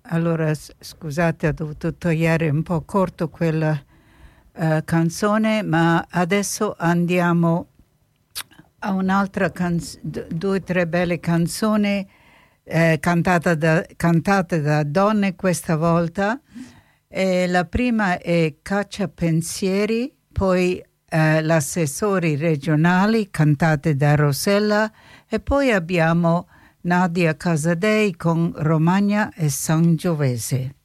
Allora, scusate, ho dovuto togliere un po' corto quella canzone, ma adesso andiamo a un'altra due o tre belle canzoni cantate da donne questa volta. La prima è Cacciapensieri, poi gli assessori regionali cantate da Rossella, e poi abbiamo Nadia Casadei con Romagna e Sangiovese.